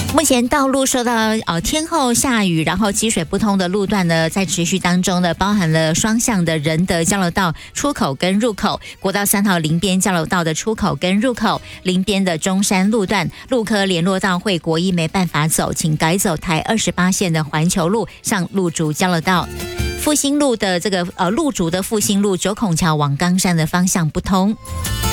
目前道路受到天后下雨，然后积水不通的路段呢，在持续当中呢，包含了双向的仁德交流道出口跟入口，国道3号林边交流道的出口跟入口，林边的中山路段，路科联络道会国一没办法走，请改走台28线的环球路上路竹交流道。复兴路的这个路竹的复兴路九孔桥往冈山的方向不通。